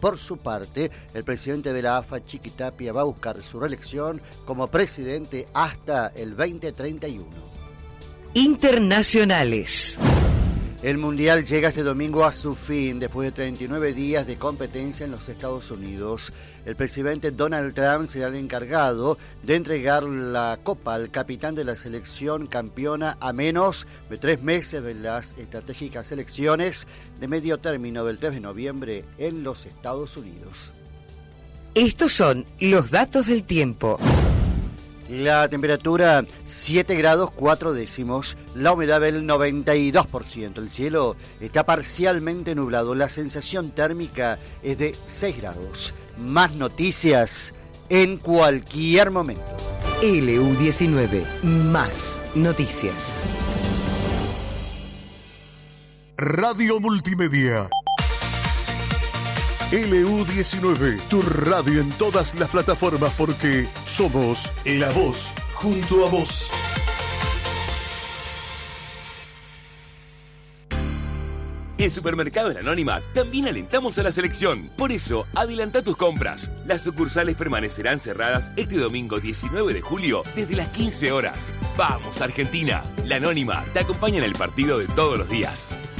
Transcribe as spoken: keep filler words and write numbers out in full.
Por su parte, el presidente de la A F A, Chiqui Tapia, va a buscar su reelección como presidente hasta el veinte treinta y uno. Internacionales. El Mundial llega este domingo a su fin después de treinta y nueve días de competencia en los Estados Unidos. El presidente Donald Trump será el encargado de entregar la copa al capitán de la selección campeona a menos de tres meses de las estratégicas elecciones de medio término del tres de noviembre en los Estados Unidos. Estos son los datos del tiempo. La temperatura siete grados cuatro décimos, la humedad del noventa y dos por ciento, el cielo está parcialmente nublado, la sensación térmica es de seis grados. Más noticias en cualquier momento. L U diecinueve, más noticias. Radio Multimedia. L U diecinueve, tu radio en todas las plataformas porque somos la voz junto a vos. En Supermercados La Anónima también alentamos a la selección. Por eso, adelanta tus compras. Las sucursales permanecerán cerradas este domingo diecinueve de julio desde las quince horas. ¡Vamos, Argentina! La Anónima te acompaña en el partido de todos los días.